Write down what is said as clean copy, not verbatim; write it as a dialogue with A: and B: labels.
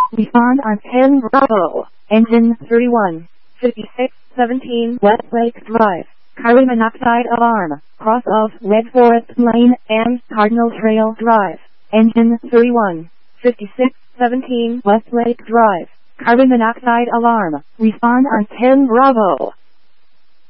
A: Respond on 10 Bravo. Engine 31. 5617 Westlake Drive. Carbon monoxide alarm. Cross of Red Forest Lane and Cardinal Trail Drive. Engine 31. 5617 Westlake Drive. Carbon monoxide alarm. Respond on 10 Bravo.